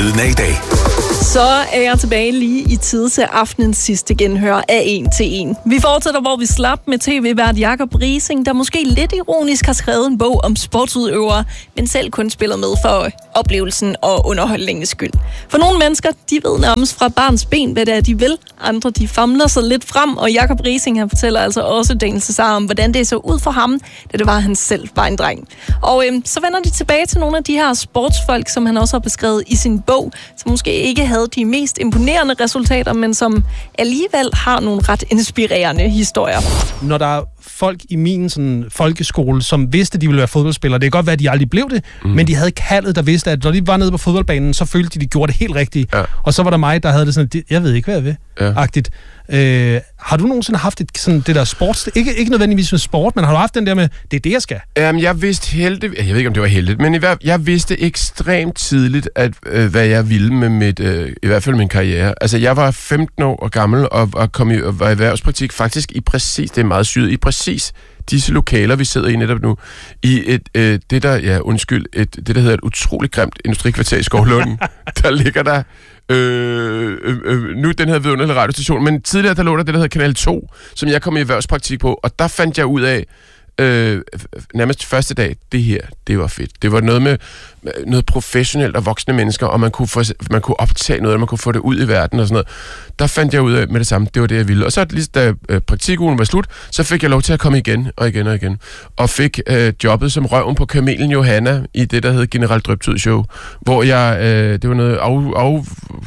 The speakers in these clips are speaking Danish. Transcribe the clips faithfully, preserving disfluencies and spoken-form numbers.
Lyden af i dag. Så er jeg tilbage lige i tid til aftenens sidste genhør af En til En. Vi fortsætter, hvor vi slap med tv-vært Jacob Riising, der måske lidt ironisk har skrevet en bog om sportsudøvere, men selv kun spiller med for oplevelsen og underholdningens skyld. For nogle mennesker, de ved nærmest fra barns ben, hvad det er, de vil. Andre, de famler sig lidt frem, og Jacob Riising, han fortæller altså også Daniel Cesar om, hvordan det så ud for ham, da det var, han selv var en dreng. Og øhm, så vender de tilbage til nogle af de her sportsfolk, som han også har beskrevet i sin bog, som måske ikke havde de mest imponerende resultater, men som alligevel har nogle ret inspirerende historier. Når der er folk i min sådan, folkeskole, som vidste, at de ville være fodboldspillere, det kan godt være, at de aldrig blev det, mm. men de havde kaldet, der vidste, at når de var nede på fodboldbanen, så følte de, at de gjorde det helt rigtigt. Ja. Og så var der mig, der havde det sådan, jeg ved ikke, hvad jeg vil. Ja. Agtigt. Øh, har du nogensinde haft et, sådan, det der sports... Ikke, ikke nødvendigvis med sport, men har du haft den der med, det er det, jeg skal? Jamen, jeg vidste heldigt... Jeg ved ikke, om det var heldigt, men i hvert, jeg vidste ekstremt tidligt, at, øh, hvad jeg ville med mit... Øh, i hvert fald min karriere. Altså, jeg var femten år gammel og, og kom i, og var i erhvervspraktik faktisk i præcis... Det er meget syret. I præcis disse lokaler, vi sidder i netop nu, i et, øh, det der, ja, undskyld, et, det der hedder et utroligt grimt industrikvarter i Skovlunden. Der ligger der øh, øh, øh, nu den her vidunderlige radiostation, men tidligere der lå der det, der hedder Kanal to, som jeg kom i erhvervspraktik på, og der fandt jeg ud af, øh, nærmest første dag, det her, det var fedt. Det var noget med noget professionelt og voksne mennesker, og man kunne, få, man kunne optage noget, og man kunne få det ud i verden og sådan noget. Der fandt jeg ud af med det samme, det var det, jeg ville. Og så lige da øh, praktikugen var slut, så fik jeg lov til at komme igen og igen og igen. Og fik øh, jobbet som røven på kamelen Johanna i det, der hed General Drøbtyd Show, hvor jeg, øh, det var noget af... af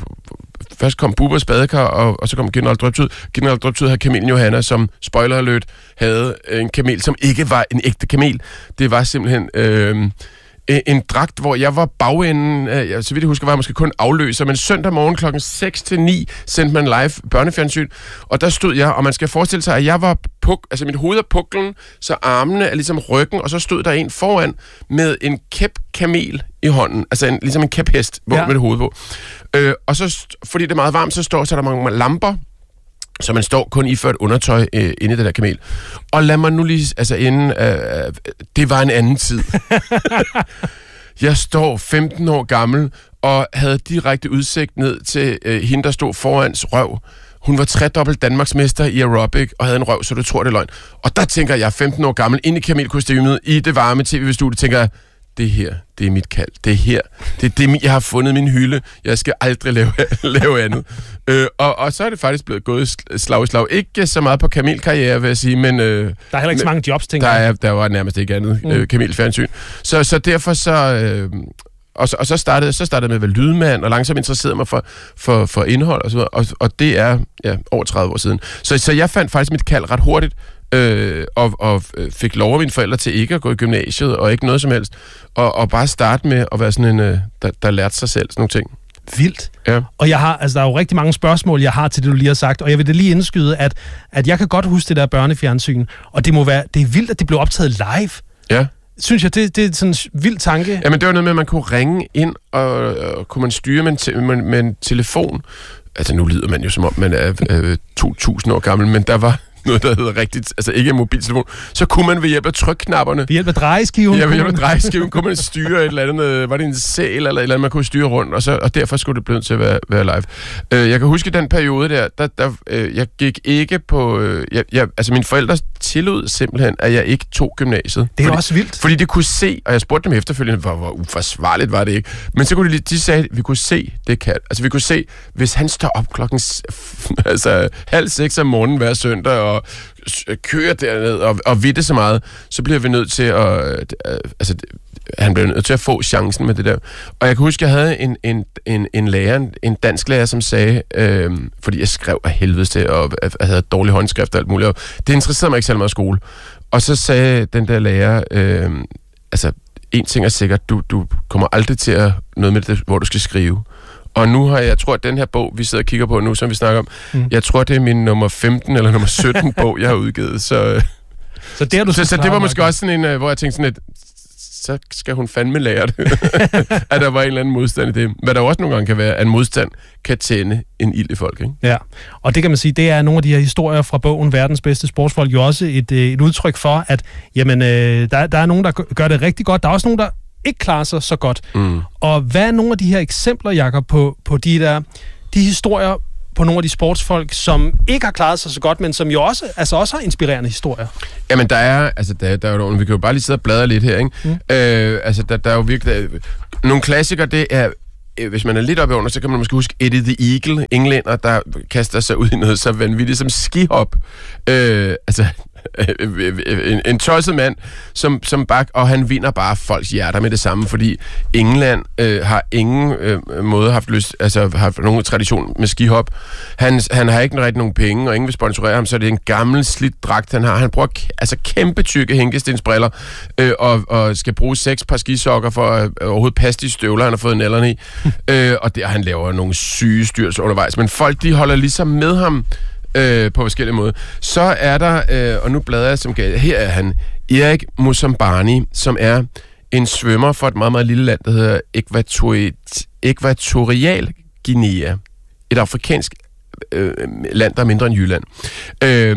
Først kom Bubbers badekar, og, og så kom General Drøbtyd. General Drøbtyd havde kamelen Johanna, som, spoiler alert, havde en kamel, som ikke var en ægte kamel. Det var simpelthen øh, en dragt, hvor jeg var bagenden, øh, så vidt jeg husker, var jeg måske kun afløser, men søndag morgen klokken seks til ni sendte man live børnefjernsyn, og der stod jeg, og man skal forestille sig, at jeg var puk, altså mit hoved er puklen, så armene er ligesom ryggen, og så stod der en foran med en kæp-kamel i hånden, altså en, ligesom en kæphest, hvor ja. Med det hoved på. Øh, og så, fordi det er meget varmt, så står så der mange lamper, så man står kun iført undertøj øh, inde i det der kamel. Og lad mig nu lige, altså inden, øh, det var en anden tid. Jeg står femten år gammel, og havde direkte udsigt ned til øh, hende, der stod forans røv. Hun var tredobbelt Danmarksmester i aerobic, og havde en røv, så du tror, det er løgn. Og der tænker jeg, femten år gammel, inde i kamelkostymet, i det varme tv-studie, tænker jeg, det her, det er mit kald. Det er her. Det er det, jeg har fundet min hylde. Jeg skal aldrig lave, lave andet. Øh, og, og så er det faktisk blevet gået slag i slag. Ikke så meget på kamelkarriere, vil jeg sige, men... Øh, der er heller ikke så mange jobs, tænker der, jeg. er, der var nærmest ikke andet mm. øh, kamelfjernsyn. Så, så derfor så... Øh, og så, og så startede så startede jeg med at være lydmand, og langsomt interesserede mig for, for, for indhold og så videre. Og, og det er ja, over tredive år siden. Så, så jeg fandt faktisk mit kald ret hurtigt, Øh, og, og fik lov af mine forældre til ikke at gå i gymnasiet, og ikke noget som helst, og, og bare starte med at være sådan en, øh, der, der lærte sig selv sådan nogle ting. Vildt. Ja. Og jeg har, altså der er jo rigtig mange spørgsmål, jeg har til det, du lige har sagt, og jeg vil det lige indskyde, at, at jeg kan godt huske det der børnefjernsyn, og det må være, det er vildt, at det blev optaget live. Ja. Synes jeg, det, det er sådan en vild tanke. Jamen det var noget med, at man kunne ringe ind, og, og kunne man styre med en, te, med, med en telefon. Altså nu lyder man jo som om, man er øh, to tusind år gammel, men der var noget, der hedder rigtigt, altså ikke en mobiltelefon, så kunne man ved hjælp af trykknapperne... Ved hjælp af drejeskiven? Ja, ved hjælp af drejeskiven kunne man styre et eller andet, var det en sæl eller et eller andet, man kunne styre rundt, og, så, og derfor skulle det blive nødt til at være, være live. Uh, jeg kan huske den periode der, der, der uh, jeg gik ikke på... Uh, jeg, jeg, altså mine forældre tillod simpelthen, at jeg ikke tog gymnasiet. Det er fordi, også vildt. Fordi de kunne se, og jeg spurgte dem efterfølgende, hvor, hvor uforsvarligt var det ikke, men så kunne de, de sagde, at vi kunne se, det kan. Altså vi kunne se, hvis han står op klokken altså, halv seks om morgenen hver søndag, og kører derned og, og vidte så meget, så bliver vi nødt til at... Øh, altså, han blev nødt til at få chancen med det der. Og jeg kan huske, jeg havde en, en, en, en lærer, en dansk lærer, som sagde, øh, fordi jeg skrev af helvedes til, og jeg havde dårlig håndskrift og alt muligt, og det interesserede mig ikke særlig meget i skole. Og så sagde den der lærer, øh, altså, en ting er sikkert, du, du kommer aldrig til at noget med det, hvor du skal skrive. Og nu har jeg, jeg tror, at den her bog, vi sidder og kigger på nu, som vi snakker om, mm. jeg tror, det er min nummer femten eller nummer sytten bog, jeg har udgivet. Så, så, det, du så, så det var måske også sådan en, hvor jeg tænkte sådan lidt, så skal hun fandme lære det. At der var en eller anden modstand i det. Hvad der også nogle gange kan være, at en modstand kan tænde en ild i folk, ikke? Ja, og det kan man sige, det er nogle af de her historier fra bogen Verdens Bedste Sportsfolk jo også et, et udtryk for, at jamen, øh, der, der er nogen, der gør det rigtig godt. Der er også nogen, der ikke klarer sig så godt. Mm. Og hvad er nogle af de her eksempler, Jakob, på, på de der de historier på nogle af de sportsfolk, som ikke har klaret sig så godt, men som jo også, altså også har inspirerende historier? Jamen, der er, altså, der, der er jo, vi kan jo bare lige sidde og bladre lidt her, ikke? Mm. Øh, altså, der, der er jo virkelig, der, nogle klassikere, det er, hvis man er lidt oppe under, så kan man måske huske Eddie the Eagle, englænder, der kaster sig ud i noget så vanvittigt som skihop. Øh, altså, en, en tosset mand, som, som bak, og han vinder bare folks hjerter med det samme, fordi England øh, har ingen øh, måde haft lyst, altså har nogen tradition med skihop. Han, han har ikke rigtig nogen penge, og ingen vil sponsorere ham, så det er en gammel slidt dragt, han har. Han bruger k- altså kæmpe tykke hænkestensbriller, øh, og, og skal bruge seks par skisokker for at øh, overhovedet passe de støvler, han har fået nælderne i. øh, og der han laver nogle syge styrelser undervejs, men folk, de holder ligesom med ham, Øh, på forskellige måder. Så er der, øh, og nu bladrer jeg som galt, her er han, Erik Moussambani, som er en svømmer for et meget, meget lille land, der hedder Ekvatori- Ekvatorial Guinea. Et afrikansk øh, land, der er mindre end Jylland. Øh,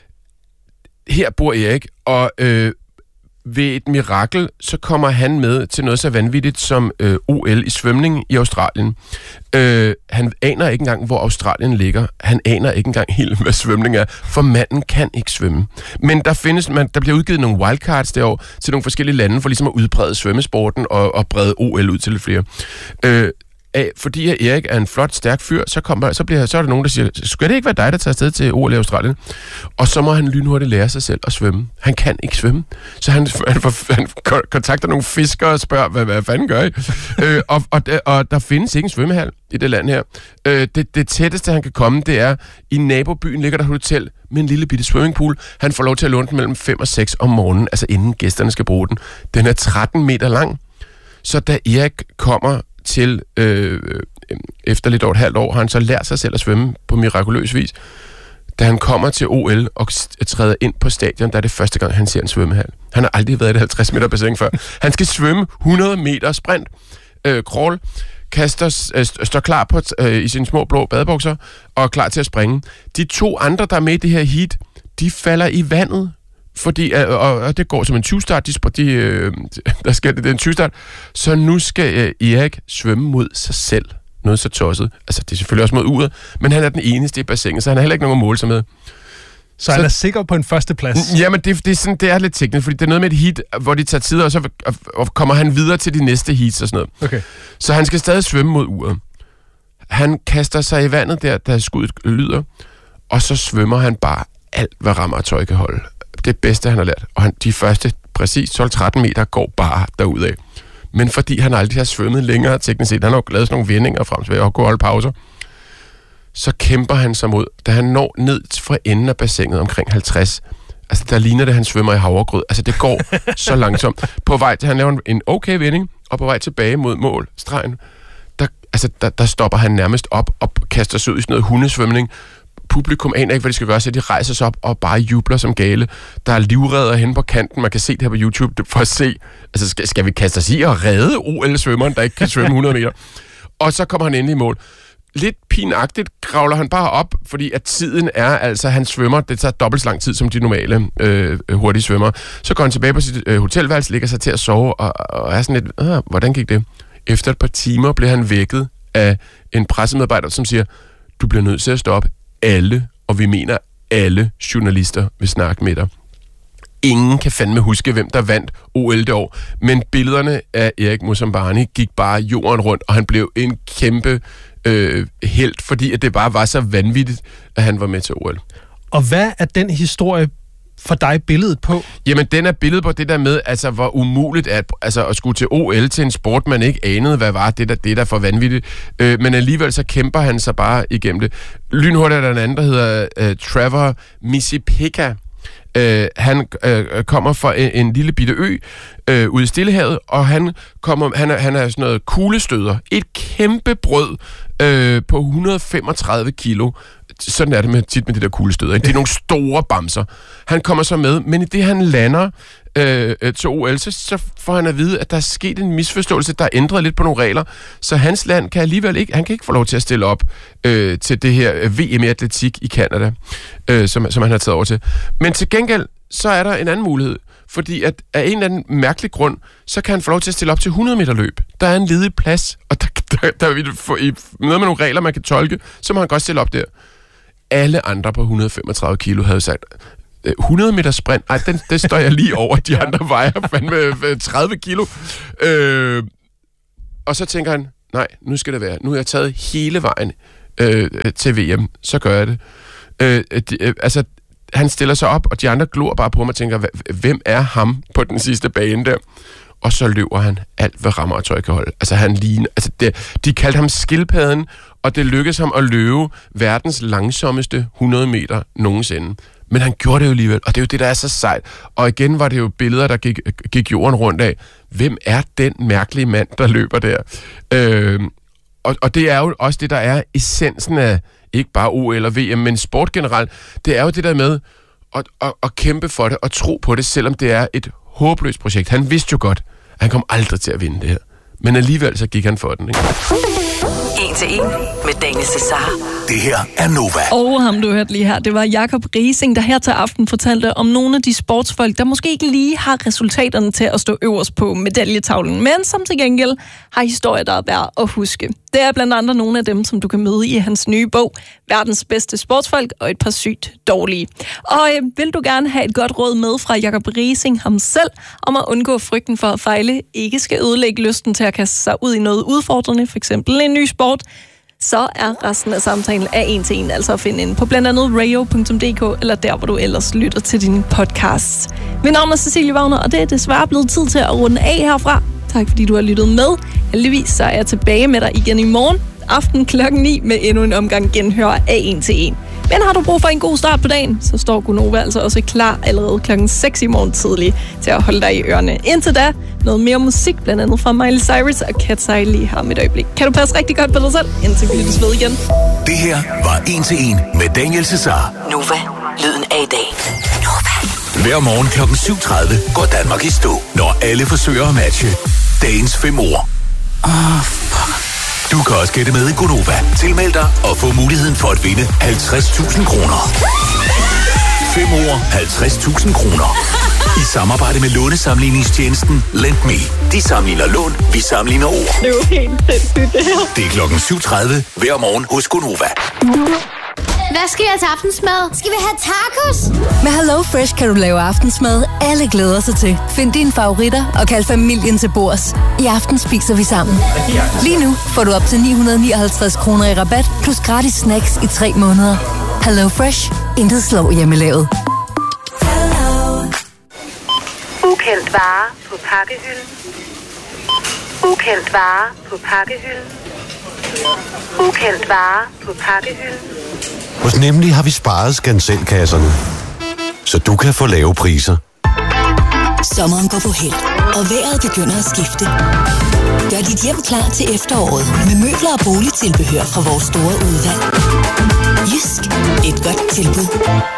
her bor Erik, og øh, ved et mirakel, så kommer han med til noget så vanvittigt som øh, O L i svømning i Australien. Øh, han aner ikke engang, hvor Australien ligger. Han aner ikke engang helt, hvad svømning er, for manden kan ikke svømme. Men der findes, man, der bliver udgivet nogle wildcards derovre til nogle forskellige lande, for ligesom at udbrede svømmesporten og, og brede O L ud til lidt flere. Øh, Af, fordi Erik er en flot, stærk fyr, så, kommer, så, bliver, så er der nogen, der siger, skal det ikke være dig, der tager afsted til O L i Australien? Og så må han lynhurtigt lære sig selv at svømme. Han kan ikke svømme. Så han, han, får, han kontakter nogle fiskere og spørger, hvad, hvad fanden gør I? øh, og, og, og der findes ikke en svømmehal i det land her. Øh, det, det tætteste, han kan komme, det er, i nabobyen ligger der et hotel med en lille bitte swimmingpool. Han får lov til at låne den mellem fem og seks om morgenen, altså inden gæsterne skal bruge den. Den er tretten meter lang. Så da Erik kommer til, øh, efter lidt over et halvt år, har han så lært sig selv at svømme på mirakuløs vis. Da han kommer til O L og træder ind på stadion, der er det første gang, han ser en svømmehal. Han har aldrig været i et halvtreds meter bassin før. Han skal svømme hundrede meter sprint, øh, crawl, kaster, øh, står klar på, øh, i sine små blå badebukser og er klar til at springe. De to andre, der er med i det her heat, de falder i vandet. Fordi, og, og det går som en tyve-start, de, de, øh, der skal det, det er en tyve-start, så nu skal øh, Erik svømme mod sig selv. Noget så tosset. Altså, det er selvfølgelig også mod uret, men han er den eneste i bassinet, så han har heller ikke nogen at måle sig med. Så, så han er sikker på en førsteplads? Jamen, det, det, er sådan, det er lidt teknisk, fordi det er noget med et heat, hvor de tager tid, og så og, og kommer han videre til de næste heats og sådan noget. Okay. Så han skal stadig svømme mod uret. Han kaster sig i vandet der, da skuddet lyder, og så svømmer han bare alt, hvad rammer og tøj kan holde. Det bedste, han har lært. Og han, de første præcis tolv tretten meter går bare derudad. Men fordi han aldrig har svømmet længere, teknisk set, han har jo lavet sådan nogle vendinger frem til at gå og holde pauser, så kæmper han sig mod, da han når ned fra enden af bassinet omkring halvtreds. Altså, der ligner det, han svømmer i havregrød. Altså, det går så langsomt. På vej til, han laver en okay vending, og på vej tilbage mod mål, stregen, der, altså, der, der stopper han nærmest op og kaster sig ud i sådan noget hundesvømning. Publikum aner ikke, hvad de skal gøre, så de rejser sig op og bare jubler som gale. Der er livredder hen på kanten, man kan se det her på YouTube, for at se, altså skal, skal vi kaste os i og redde O L-svømmeren, der ikke kan svømme hundrede meter? Og så kommer han endelig i mål. Lidt pinagtigt kravler han bare op, fordi at tiden er, altså han svømmer, det tager dobbelt så lang tid som de normale øh, hurtige svømmer. Så går han tilbage på sit øh, hotelværelse, ligger sig til at sove, og, og er sådan lidt, ah, hvordan gik det? Efter et par timer bliver han vækket af en pressemedarbejder, som siger, du bliver nødt til at stoppe. Alle, og vi mener alle journalister vil snakke med dig. Ingen kan fandme huske, hvem der vandt O L det år, men billederne af Erik Moussambani gik bare jorden rundt, og han blev en kæmpe øh, helt, fordi at det bare var så vanvittigt, at han var med til O L. Og hvad er den historie for dig billedet på? Jamen, den er billedet på det der med, altså, hvor umuligt at, altså, at skulle til O L til en sport, man ikke anede, hvad var det der, det der for vanvittigt. Øh, men alligevel så kæmper han sig bare igennem det. Lynhurtigt er der en anden, der hedder øh, Trevor Misipeka. Øh, han øh, kommer fra en, en lille bitte ø øh, ude i Stillehavet, og han, kommer, han, er, han er sådan noget kuglestøder. Et kæmpe brød øh, på et hundrede og femogtredive kilo. Sådan er det med, tit med de der kuglestøder. Ikke? Det er nogle store bamser. Han kommer så med, men i det han lander øh, til O L, så, så får han at vide, at der er sket en misforståelse, der er ændret lidt på nogle regler, så hans land kan alligevel ikke, han kan ikke få lov til at stille op øh, til det her V M i atletik i Canada, øh, som, som han har taget over til. Men til gengæld, så er der en anden mulighed. Fordi at af en eller anden mærkelig grund, så kan han få lov til at stille op til hundrede meter løb. Der er en ledig plads, og der, der, der vil få i noget med nogle regler, man kan tolke, så må han godt stille op der. Alle andre på et hundrede og femogtredive kilo havde sagt, hundrede meter sprint, ej, den, det står jeg lige over, de andre vejer fandme tredive kilo. Øh, og så tænker han, nej, nu skal det være. Nu har jeg taget hele vejen øh, til V M, så gør jeg det. Øh, de, øh, altså, han stiller sig op, og de andre glor bare på mig og tænker, hvem er ham på den sidste bane der? Og så løber han alt, hvad rammer og tøj kan holde. Altså, han ligner, altså det, de kaldte ham skildpadden, og det lykkedes ham at løbe verdens langsomste hundrede meter nogensinde. Men han gjorde det jo alligevel, og det er jo det, der er så sejt. Og igen var det jo billeder, der gik, gik jorden rundt af. Hvem er den mærkelige mand, der løber der? Øh, og, og det er jo også det, der er essensen af ikke bare O L eller V M, men sport generelt. Det er jo det der med at, at, at kæmpe for det og tro på det, selvom det er et håbløst projekt. Han vidste jo godt, at han kom aldrig til at vinde det her. Men alligevel så gik han for den, ikke? En til en med Daniel Cesar. Det her er Nova. Og ham, du hørte lige her, det var Jakob Riising, der her til aften fortalte om nogle af de sportsfolk, der måske ikke lige har resultaterne til at stå øverst på medaljetavlen, men som til gengæld har historier, der er værd at huske. Det er blandt andet nogle af dem, som du kan møde i hans nye bog, Verdens bedste sportsfolk og et par sygt dårlige. Og øh, vil du gerne have et godt råd med fra Jakob Riising ham selv, om at undgå frygten for at fejle, ikke skal ødelægge lysten til at kaste sig ud i noget udfordrende, f.eks. en ny sport, så er resten af samtalen af en til en altså at finde inde på blandt andet radio punktum d k, eller der, hvor du ellers lytter til dine podcasts. Mit navn er Cecilie Wagner, og det er desværre blevet tid til at runde af herfra. Tak fordi du har lyttet med. Heldigvis så er jeg tilbage med dig igen i morgen aften klokken ni med endnu en omgang genhør af en til en. Men har du brug for en god start på dagen, så står Gunova altså også klar allerede klokken seks i morgen tidlig til at holde dig i ørerne. Indtil da, noget mere musik, blandt andet fra Miley Cyrus og Cat's Eye lige her med et øjeblik. Kan du passe rigtig godt på dig selv, indtil vi lyttes ved igen. Det her var en til en med Daniel Cesar. Nova, lyden af i dag. Nova. Hver morgen klokken syv tredive går Danmark i stå, når alle forsøger at matche dagens fem ord. Åh, oh, fuck. Du kan også gætte med i Gunova. Tilmeld dig og få muligheden for at vinde halvtreds tusind kroner. fem ord, halvtreds tusind kroner. I samarbejde med lånesamligningstjenesten LendMe. De sammenligner lån, vi sammenligner ord. Det er jo helt sindssygt, det her. Det er klokken syv tredive hver morgen hos Gunova. Hvad skal jeg til aftensmad? Skal vi have tacos? Med Hello Fresh kan du lave aftensmad, alle glæder sig til. Find dine favoritter og kald familien til bords. I aften spiser vi sammen. Lige nu får du op til ni hundrede nioghalvtreds kroner i rabat, plus gratis snacks i tre måneder. Hello Fresh. Intet slår hjemmelavet. Ukendt vare på pakkehylden. Ukendt vare på pakkehylden. Ukendt vare på pakkehylden. Hos Nemlig har vi sparet skanselkasserne, så du kan få lave priser. Sommeren går på held, og vejret begynder at skifte. Gør dit hjem klar til efteråret med møbler og boligtilbehør fra vores store udvalg. Jysk. Et godt tilbud.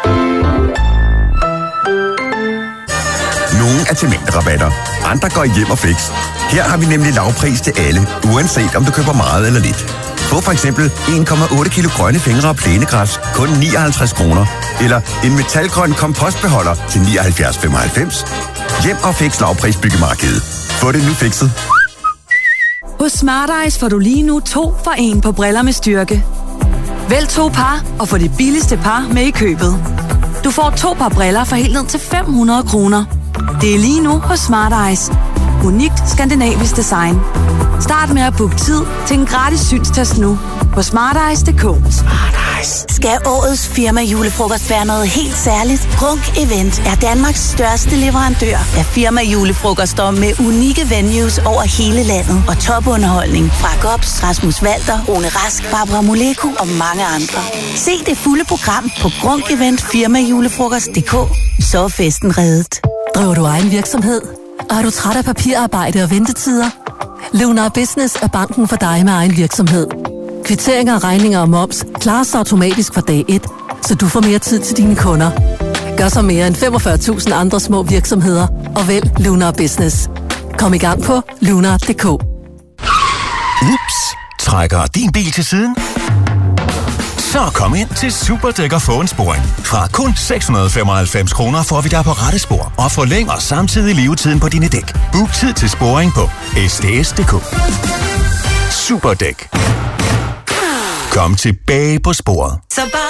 Nogle er til mængderabatter, andre går hjem og fix. Her har vi nemlig lavpris til alle, uanset om du køber meget eller lidt. Få for eksempel en komma otte kilo grønne fingre og plænegræs, kun nioghalvtreds kroner. Eller en metalgrøn kompostbeholder til nioghalvfjerds komma femoghalvfems. Hjem og fix lavpris byggemarkedet. Få det nu fikset. Hos Smart Eyes får du lige nu to for en på briller med styrke. Vælg to par og få det billigste par med i købet. Du får to par briller for helt ned til fem hundrede kroner. Det er lige nu hos Smart Eyes. Unikt skandinavisk design. Start med at booke tid til en gratis synstest nu på smarteyes punktum d k. Smart Eyes. Skal årets firma julefrokost være noget helt særligt? Grunk Event er Danmarks største leverandør af firma julefrokoster med unikke venues over hele landet og topunderholdning fra Gops, Rasmus Walter, Rune Rask, Barbara Moleko og mange andre. Se det fulde program på grunk event firma julefrokost punktum d k. Så er festen reddet. Driver du egen virksomhed? Og er du træt af papirarbejde og ventetider? Lunar Business er banken for dig med egen virksomhed. Kvitteringer, regninger og moms klares automatisk fra dag et, så du får mere tid til dine kunder. Gør så mere end femogfyrre tusind andre små virksomheder og vælg Lunar Business. Kom i gang på lunar punktum d k. Ups, trækker din bil til siden? Så kom ind til Superdæk og få en sporing. Fra kun seks hundrede og femoghalvfems kroner får vi dig på rette spor og forlænger samtidig levetiden på dine dæk. Book tid til sporing på s d s punktum d k. Superdæk. Kom tilbage på sporet. Så bare